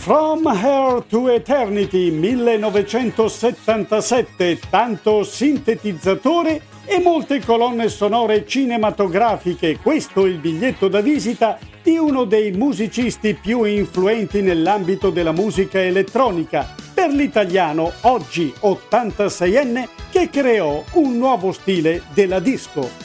From Here to Eternity 1977, tanto sintetizzatore e molte colonne sonore cinematografiche. Questo è il biglietto da visita di uno dei musicisti più influenti nell'ambito della musica elettronica, per l'italiano oggi 86enne che creò un nuovo stile della disco.